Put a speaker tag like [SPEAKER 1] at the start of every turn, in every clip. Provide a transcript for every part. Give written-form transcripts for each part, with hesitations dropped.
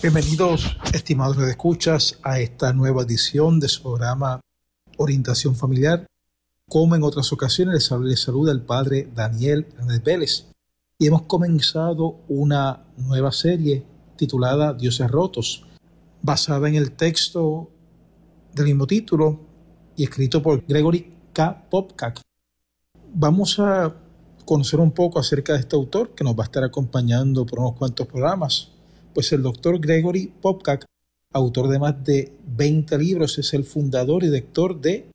[SPEAKER 1] Bienvenidos, estimados redescuchas, a esta nueva edición de su programa Orientación Familiar. Como en otras ocasiones, les saluda el padre Daniel Hernández Vélez. Y hemos comenzado una nueva serie titulada Dioses Rotos, basada en el texto del mismo título y escrito por Gregory K. Popcak. Vamos a conocer un poco acerca de este autor que nos va a estar acompañando por unos cuantos programas. Pues el doctor Gregory Popcak, autor de más de 20 libros, es el fundador y director de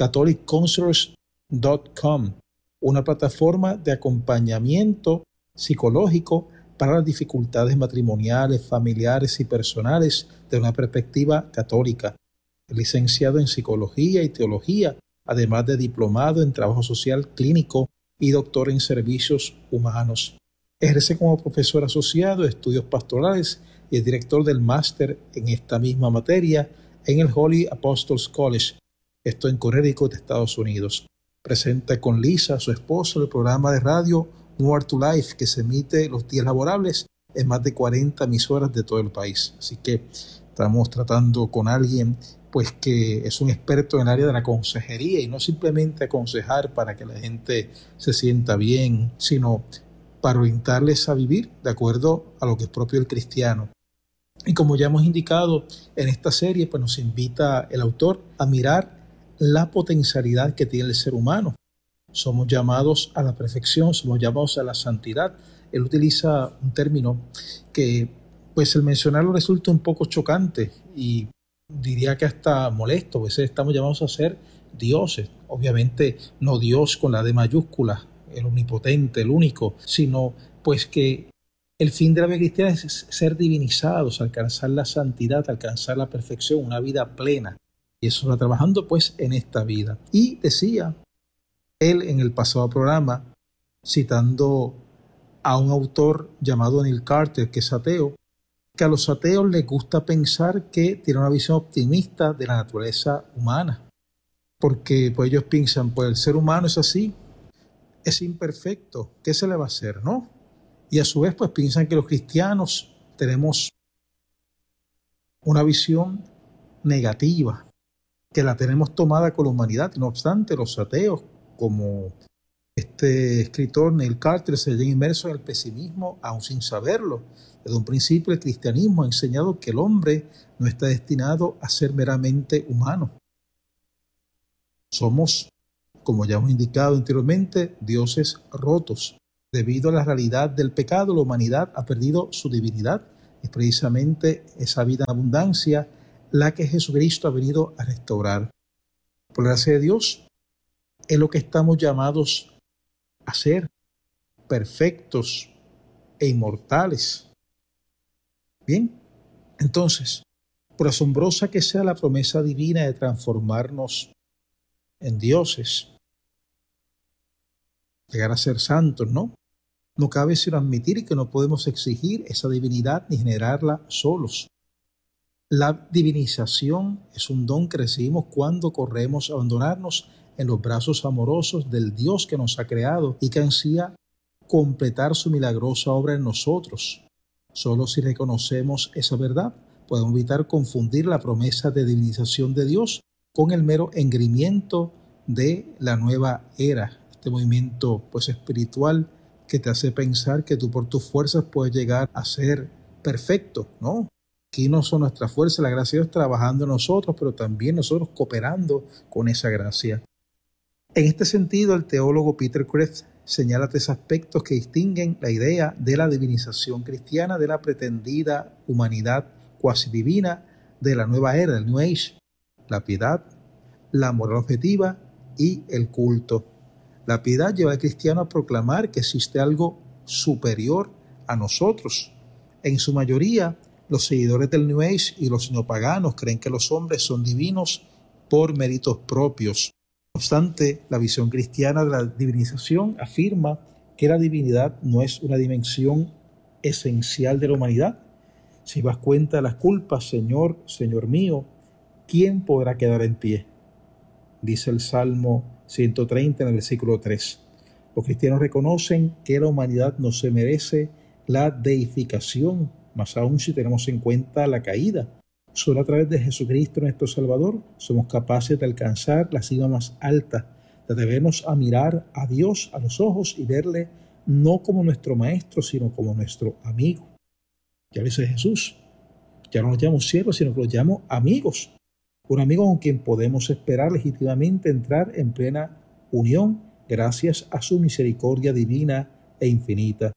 [SPEAKER 1] CatholicCounselors.com, una plataforma de acompañamiento psicológico para las dificultades matrimoniales, familiares y personales de una perspectiva católica. Es licenciado en Psicología y Teología, además de diplomado en Trabajo Social Clínico y doctor en Servicios Humanos. Ejerce como profesor asociado de estudios pastorales y es director del máster en esta misma materia en el Holy Apostles College, esto en Connecticut, Estados Unidos. Presenta con Lisa, su esposo, el programa de radio More to Life, que se emite los días laborables en más de 40 emisoras de todo el país. Así que estamos tratando con alguien pues que es un experto en el área de la consejería, y no simplemente aconsejar para que la gente se sienta bien, sino para orientarles a vivir de acuerdo a lo que es propio del cristiano. Y como ya hemos indicado en esta serie, pues nos invita el autor a mirar la potencialidad que tiene el ser humano. Somos llamados a la perfección, somos llamados a la santidad. Él utiliza un término que, pues, el mencionarlo resulta un poco chocante y diría que hasta molesto, pues estamos llamados a ser dioses. Obviamente no Dios con la D mayúscula, el omnipotente, el único, sino pues que el fin de la vida cristiana es ser divinizados, alcanzar la santidad, alcanzar la perfección, una vida plena. Y eso está trabajando pues en esta vida. Y decía él en el pasado programa, citando a un autor llamado Neil Carter, que es ateo, que a los ateos les gusta pensar que tiene una visión optimista de la naturaleza humana. Porque pues ellos piensan, pues el ser humano es así, es imperfecto, ¿qué se le va a hacer, no? Y a su vez pues piensan que los cristianos tenemos una visión negativa, que la tenemos tomada con la humanidad. No obstante, los ateos, como este escritor Neil Carter, se hallan inmersos en el pesimismo aún sin saberlo. Desde un principio el cristianismo ha enseñado que el hombre no está destinado a ser meramente humano. Somos, como ya hemos indicado anteriormente, dioses rotos. Debido a la realidad del pecado, la humanidad ha perdido su divinidad. Es precisamente esa vida en abundancia la que Jesucristo ha venido a restaurar. Por la gracia de Dios, es lo que estamos llamados a ser, perfectos e inmortales. Bien, entonces, por asombrosa que sea la promesa divina de transformarnos en dioses, llegar a ser santos, ¿no? No cabe sino admitir que no podemos exigir esa divinidad ni generarla solos. La divinización es un don que recibimos cuando corremos a abandonarnos en los brazos amorosos del Dios que nos ha creado y que ansía completar su milagrosa obra en nosotros. Solo si reconocemos esa verdad, podemos evitar confundir la promesa de divinización de Dios con el mero engreimiento de la nueva era, este movimiento pues espiritual que te hace pensar que tú por tus fuerzas puedes llegar a ser perfecto, ¿no? Aquí no son nuestras fuerzas, la gracia de Dios trabajando en nosotros, pero también nosotros cooperando con esa gracia. En este sentido, el teólogo Peter Kreeft señala tres aspectos que distinguen la idea de la divinización cristiana de la pretendida humanidad cuasi divina de la nueva era, del New Age: la piedad, la moral objetiva y el culto. La piedad lleva al cristiano a proclamar que existe algo superior a nosotros. En su mayoría, los seguidores del New Age y los neopaganos creen que los hombres son divinos por méritos propios. No obstante, la visión cristiana de la divinización afirma que la divinidad no es una dimensión esencial de la humanidad. Si das cuenta de las culpas, Señor, Señor mío, ¿quién podrá quedar en pie? Dice el Salmo 130 en el versículo 3. Los cristianos reconocen que la humanidad no se merece la deificación más aún si tenemos en cuenta la caída. Solo a través de Jesucristo nuestro Salvador somos capaces de alcanzar la cima más alta, de atrevernos a mirar a Dios a los ojos y verle no como nuestro Maestro, sino como nuestro amigo. Ya lo dice Jesús, ya no los llamo siervos, sino que los llamo amigos. Un amigo con quien podemos esperar legítimamente entrar en plena unión gracias a su misericordia divina e infinita.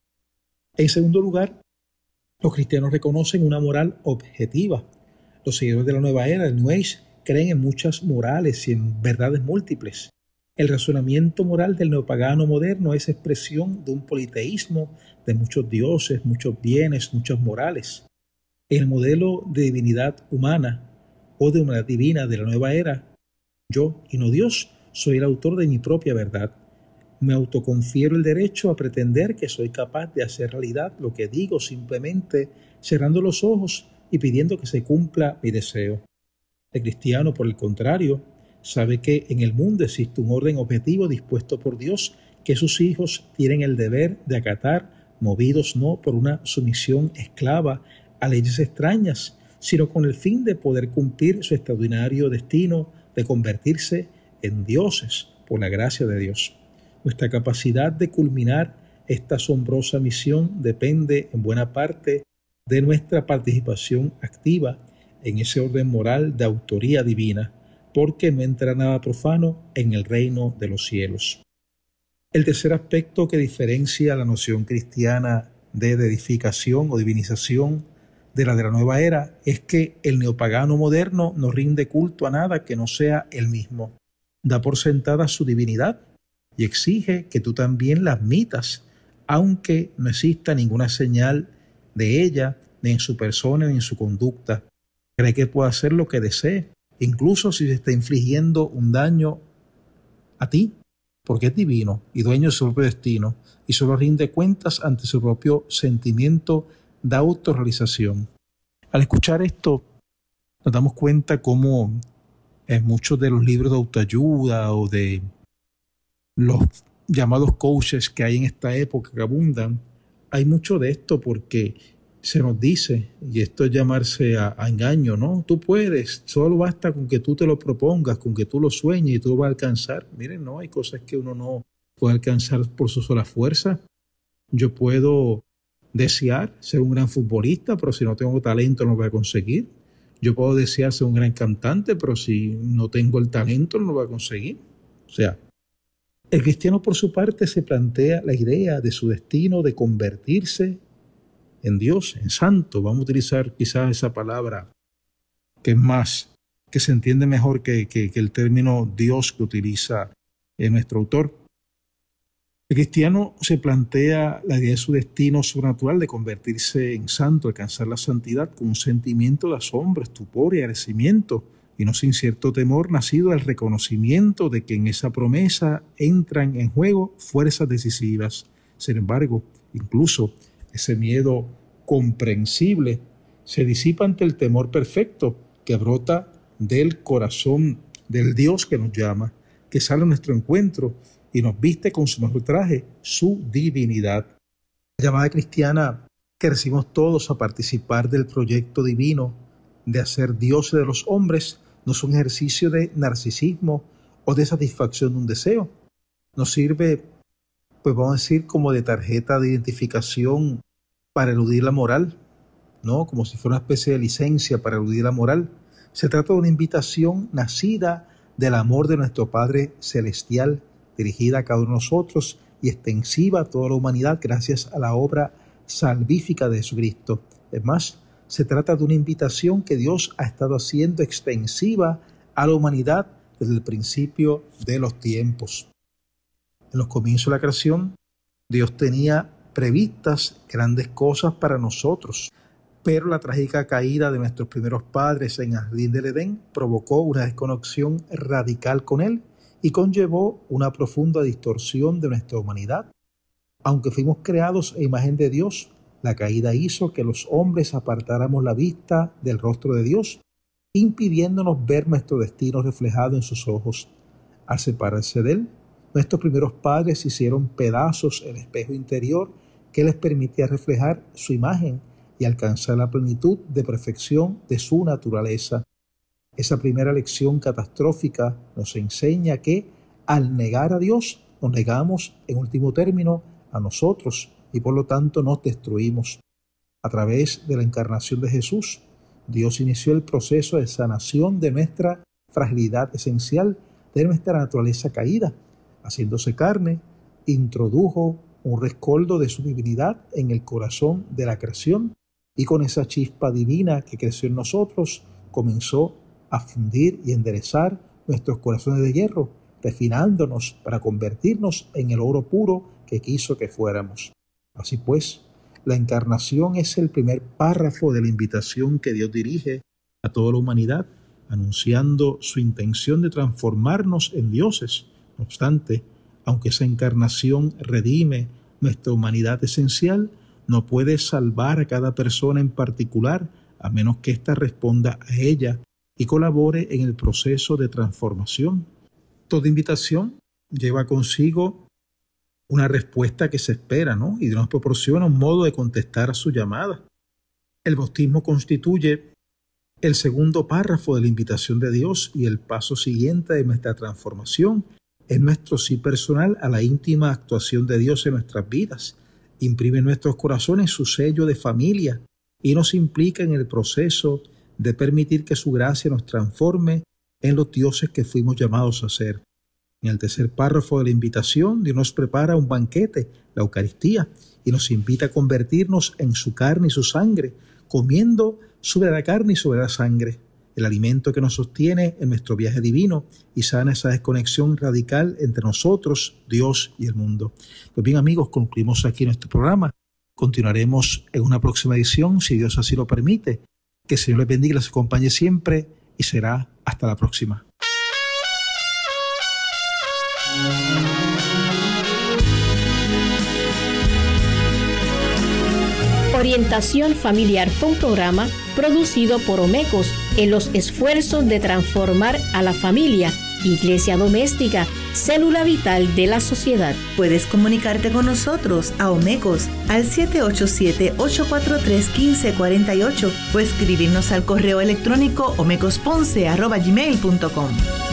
[SPEAKER 1] En segundo lugar, los cristianos reconocen una moral objetiva. Los seguidores de la nueva era, el New Age, creen en muchas morales y en verdades múltiples. El razonamiento moral del neopagano moderno es expresión de un politeísmo de muchos dioses, muchos bienes, muchas morales. El modelo de divinidad humana o de humanidad divina de la nueva era, yo y no Dios, soy el autor de mi propia verdad. Me autoconfiero el derecho a pretender que soy capaz de hacer realidad lo que digo simplemente cerrando los ojos y pidiendo que se cumpla mi deseo. El cristiano, por el contrario, sabe que en el mundo existe un orden objetivo dispuesto por Dios que sus hijos tienen el deber de acatar, movidos no por una sumisión esclava a leyes extrañas, sino con el fin de poder cumplir su extraordinario destino de convertirse en dioses por la gracia de Dios. Nuestra capacidad de culminar esta asombrosa misión depende en buena parte de nuestra participación activa en ese orden moral de autoría divina, porque no entra nada profano en el reino de los cielos. El tercer aspecto que diferencia la noción cristiana de edificación o divinización de la nueva era es que el neopagano moderno no rinde culto a nada que no sea él mismo. Da por sentada su divinidad y exige que tú también la admitas, aunque no exista ninguna señal de ella, ni en su persona, ni en su conducta. Cree que puede hacer lo que desee, incluso si se está infligiendo un daño a ti, porque es divino y dueño de su propio destino, y solo rinde cuentas ante su propio sentimiento de autorrealización. Al escuchar esto, nos damos cuenta cómo en muchos de los libros de autoayuda o de los llamados coaches que hay en esta época que abundan, hay mucho de esto porque se nos dice, y esto es llamarse a engaño, ¿no? Tú puedes, solo basta con que tú te lo propongas, con que tú lo sueñes y tú lo vas a alcanzar. Miren, no, hay cosas que uno no puede alcanzar por su sola fuerza. Yo puedo desear ser un gran futbolista, pero si no tengo talento no lo voy a conseguir. Yo puedo desear ser un gran cantante, pero si no tengo el talento no lo voy a conseguir. O sea, el cristiano por su parte se plantea la idea de su destino de convertirse en Dios, en santo. Vamos a utilizar quizás esa palabra que es más, que se entiende mejor que el término Dios que utiliza nuestro autor. El cristiano se plantea la idea de su destino sobrenatural de convertirse en santo, alcanzar la santidad con un sentimiento de asombro, estupor y agradecimiento, y no sin cierto temor nacido del reconocimiento de que en esa promesa entran en juego fuerzas decisivas. Sin embargo, incluso ese miedo comprensible se disipa ante el temor perfecto que brota del corazón del Dios que nos llama, que sale a nuestro encuentro y nos viste con su mejor traje, su divinidad. La llamada cristiana que recibimos todos a participar del proyecto divino de hacer dioses de los hombres no es un ejercicio de narcisismo o de satisfacción de un deseo. Nos sirve, pues vamos a decir, como de tarjeta de identificación para eludir la moral, ¿no? Como si fuera una especie de licencia para eludir la moral. Se trata de una invitación nacida del amor de nuestro Padre Celestial, dirigida a cada uno de nosotros y extensiva a toda la humanidad gracias a la obra salvífica de Jesucristo. Es más, se trata de una invitación que Dios ha estado haciendo extensiva a la humanidad desde el principio de los tiempos. En los comienzos de la creación, Dios tenía previstas grandes cosas para nosotros, pero la trágica caída de nuestros primeros padres en el jardín del Edén provocó una desconexión radical con Él y conllevó una profunda distorsión de nuestra humanidad. Aunque fuimos creados a imagen de Dios, la caída hizo que los hombres apartáramos la vista del rostro de Dios, impidiéndonos ver nuestro destino reflejado en sus ojos. Al separarse de Él, nuestros primeros padres hicieron pedazos el espejo interior que les permitía reflejar su imagen y alcanzar la plenitud de perfección de su naturaleza. Esa primera lección catastrófica nos enseña que al negar a Dios, nos negamos en último término a nosotros y por lo tanto nos destruimos. A través de la encarnación de Jesús, Dios inició el proceso de sanación de nuestra fragilidad esencial, de nuestra naturaleza caída. Haciéndose carne, introdujo un rescoldo de su divinidad en el corazón de la creación y con esa chispa divina que creció en nosotros, comenzó a fundir y enderezar nuestros corazones de hierro, refinándonos para convertirnos en el oro puro que quiso que fuéramos. Así pues, la encarnación es el primer párrafo de la invitación que Dios dirige a toda la humanidad, anunciando su intención de transformarnos en dioses. No obstante, aunque esa encarnación redime nuestra humanidad esencial, no puede salvar a cada persona en particular, a menos que ésta responda a ella y colabore en el proceso de transformación. Toda invitación lleva consigo una respuesta que se espera, ¿no? Y nos proporciona un modo de contestar a su llamada. El bautismo constituye el segundo párrafo de la invitación de Dios y el paso siguiente de nuestra transformación es nuestro sí personal a la íntima actuación de Dios en nuestras vidas. Imprime en nuestros corazones su sello de familia y nos implica en el proceso de permitir que su gracia nos transforme en los dioses que fuimos llamados a ser. En el tercer párrafo de la invitación, Dios nos prepara un banquete, la Eucaristía, y nos invita a convertirnos en su carne y su sangre, comiendo sobre la carne y sobre la sangre, el alimento que nos sostiene en nuestro viaje divino y sana esa desconexión radical entre nosotros, Dios y el mundo. Pues bien, amigos, concluimos aquí nuestro programa. Continuaremos en una próxima edición, si Dios así lo permite. Que el Señor les bendiga y les acompañe siempre y será hasta la próxima.
[SPEAKER 2] Orientación Familiar fue un programa producido por Omecos en los esfuerzos de transformar a la familia, iglesia doméstica, célula vital de la sociedad.
[SPEAKER 3] Puedes comunicarte con nosotros a Omecos al 787-843-1548 o escribirnos al correo electrónico omecosponce@gmail.com.